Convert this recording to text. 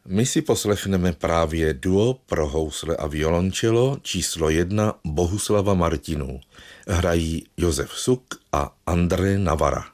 My si poslechneme právě duo pro housle a violončelo číslo 1 Bohuslava Martinů. Hrají Josef Suk a André Navara.